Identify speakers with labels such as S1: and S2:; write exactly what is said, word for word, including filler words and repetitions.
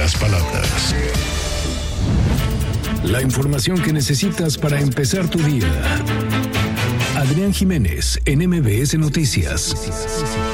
S1: las palabras. La información que necesitas para empezar tu día. Adrián Jiménez en M B S Noticias.